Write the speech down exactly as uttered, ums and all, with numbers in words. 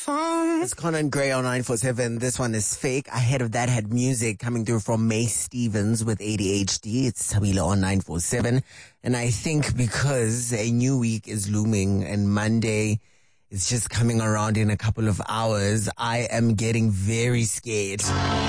It's Conan Gray on nine four seven. This one is fake. Ahead of that had music coming through from May Stevens with A D H D. It's Sabila on nine four seven. And I think because a new week is looming and Monday is just coming around in a couple of hours, I am getting very scared.